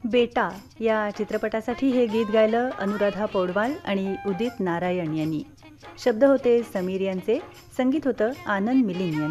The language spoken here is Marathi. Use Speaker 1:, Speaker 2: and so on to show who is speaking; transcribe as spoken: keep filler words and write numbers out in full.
Speaker 1: बेटा या चित्रपटासाठी हे गीत गायलं अनुराधा पौडवाल आणि उदित नारायण यांनी. शब्द होते समीर यांचे, संगीत होतं आनंद मिलिंद यांचं.